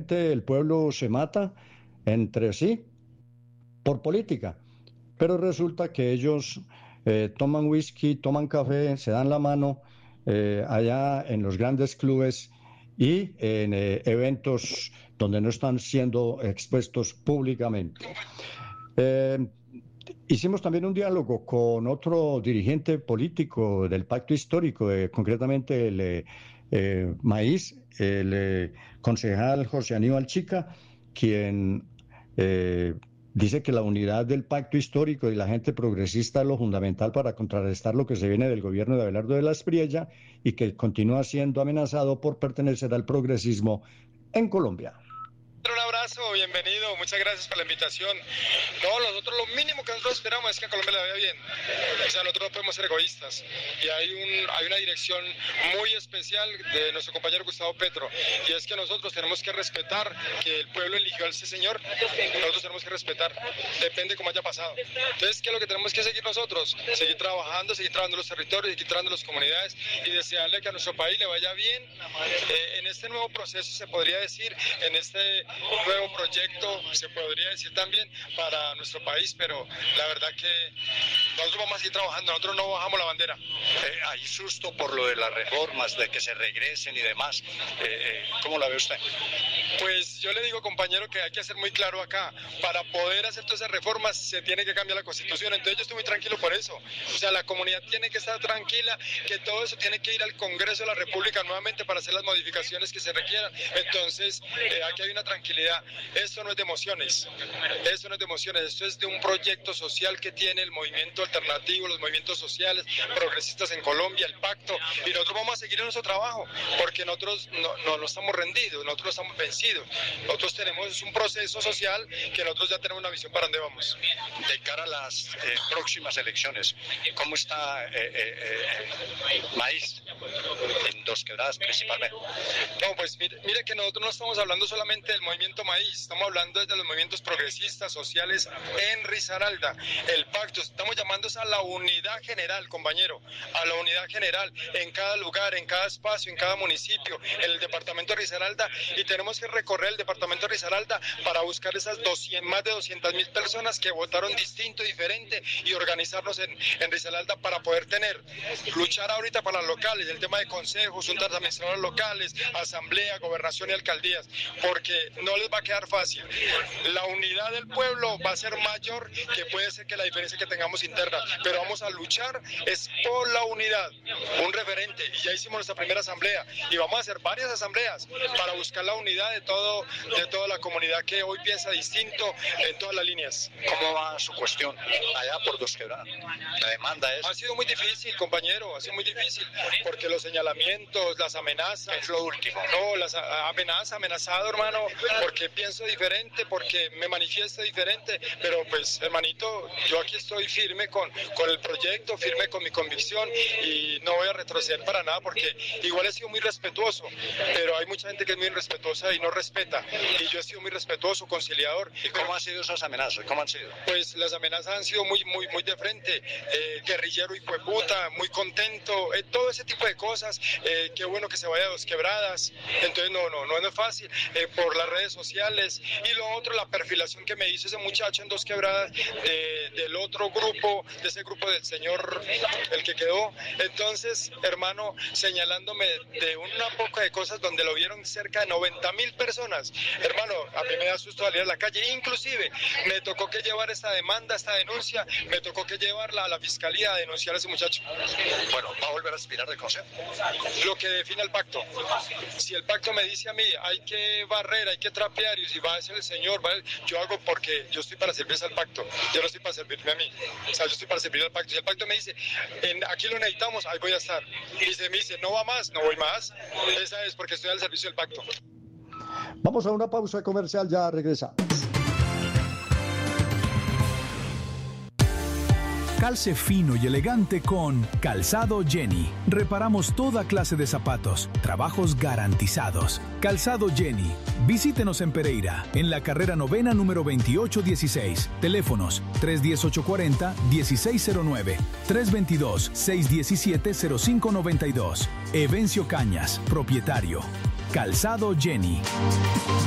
Normalmente el pueblo se mata entre sí por política, pero resulta que ellos toman whisky, toman café, se dan la mano allá en los grandes clubes y en eventos donde no están siendo expuestos públicamente. Eh, Hicimos también un diálogo con otro dirigente político del Pacto Histórico, concretamente el Maíz, el concejal José Aníbal Chica, quien dice que la unidad del Pacto Histórico y la gente progresista es lo fundamental para contrarrestar lo que se viene del gobierno de Abelardo de la Espriella y que continúa siendo amenazado por pertenecer al progresismo en Colombia. Un abrazo, bienvenido, muchas gracias por la invitación. No, nosotros lo mínimo que nosotros esperamos es que a Colombia le vaya bien. O sea, nosotros no podemos ser egoístas. Y hay una dirección muy especial de nuestro compañero Gustavo Petro. Y es que nosotros tenemos que respetar que el pueblo eligió a ese señor. Nosotros tenemos que respetar. Depende cómo haya pasado. Entonces, ¿qué es lo que tenemos que seguir nosotros? Seguir trabajando en los territorios, seguir trabajando en las comunidades y desearle que a nuestro país le vaya bien. En este nuevo proceso, se podría decir, en este nuevo proyecto, se podría decir también, para nuestro país, pero la verdad que nosotros vamos a seguir trabajando, nosotros no bajamos la bandera. Hay susto por lo de las reformas, de que se regresen y demás. ¿Cómo la ve usted? Pues yo le digo, compañero, que hay que ser muy claro acá. Para poder hacer todas esas reformas se tiene que cambiar la Constitución, entonces yo estoy muy tranquilo por eso. O sea, la comunidad tiene que estar tranquila, que todo eso tiene que ir al Congreso de la República nuevamente para hacer las modificaciones que se requieran. Entonces, aquí hay una tranquilidad. Esto no es de emociones, esto es de un proyecto social que tiene el movimiento alternativo, los movimientos sociales, progresistas en Colombia, el pacto, y nosotros vamos a seguir en nuestro trabajo, porque nosotros no estamos rendidos, nosotros no estamos vencidos, nosotros tenemos un proceso social que nosotros ya tenemos una visión para dónde vamos. De cara a las próximas elecciones, ¿cómo está Maíz en Dos Quebradas principalmente? No, pues mire que nosotros no estamos hablando solamente del movimiento Maíz, estamos hablando desde los movimientos progresistas, sociales en Risaralda, el pacto, estamos llamando a la unidad general, compañero, a la unidad general en cada lugar, en cada espacio, en cada municipio, en el departamento de Risaralda, y tenemos que recorrer el departamento de Risaralda para buscar esas más de 200.000 personas que votaron distinto, diferente, y organizarnos en Risaralda para poder luchar ahorita para las locales, el tema de consejos, juntas de administradores locales, asamblea, gobernación y alcaldías, porque no les va a quedar fácil. La unidad del pueblo va a ser mayor que puede ser que la diferencia que tengamos interna, pero vamos a luchar es por la unidad, un referente, y ya hicimos nuestra primera asamblea y vamos a hacer varias asambleas para buscar la unidad de toda la comunidad que hoy piensa distinto en todas las líneas. ¿Cómo va su cuestión allá por Dos Quebradas? La demanda es... Ha sido muy difícil, compañero, ha sido muy difícil, porque los señalamientos, las amenazas... Es lo último. No, las amenazado, hermano, porque pienso diferente, porque me manifiesto diferente, pero pues, hermanito, yo aquí estoy firme con el proyecto, firme con mi convicción y no voy a retroceder para nada, porque igual he sido muy respetuoso, pero hay mucha gente que es muy irrespetuosa y no respeta, y yo he sido muy respetuoso, conciliador. ¿Y cómo han sido esas amenazas? ¿Cómo han sido? Pues las amenazas han sido muy de frente, guerrillero hijo de puta, muy contento, todo ese tipo de cosas, qué bueno que se vaya a Dos Quebradas, entonces no es fácil, por las redes sociales, y lo otro, la perfilación que me hizo ese muchacho en Dos Quebradas, del otro grupo, de ese grupo del señor, el que quedó, entonces, hermano, señalándome de una poca de cosas donde lo vieron cerca de 90.000 personas, hermano, a mí me da susto salir a la calle, inclusive me tocó que llevar esta demanda, esta denuncia, me tocó que llevarla a la fiscalía a denunciar a ese muchacho. Bueno, ¿va a volver a aspirar de consejo? Lo que define el pacto. Si el pacto me dice a mí, hay que barrer, hay que trapear, y si va a ser el señor, yo hago porque yo estoy para servirse al pacto, yo no estoy para servirme a mí, o sea, yo estoy para servir al pacto. Si el pacto me dice, aquí lo necesitamos, ahí voy a estar, y si me dice, no va más, no voy más, esa es porque estoy al servicio del pacto. Vamos a una pausa comercial, ya regresamos. Calce fino y elegante con Calzado Jenny. Reparamos toda clase de zapatos, trabajos garantizados. Calzado Jenny. Visítenos en Pereira, en la carrera 9ª número 2816. Teléfonos 310-840-1609, 322-617-0592. Evencio Cañas, propietario. Calzado Jenny.